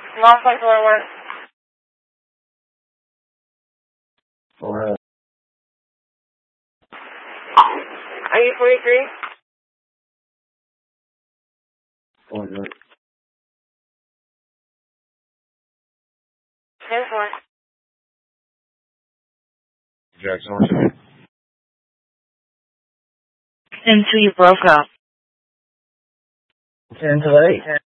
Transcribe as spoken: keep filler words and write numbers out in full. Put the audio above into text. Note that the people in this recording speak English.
Long flight forward. Four. Are you forty-three? Four. ten four. Jackson, what's your name? Until you broke up. Ten to eight.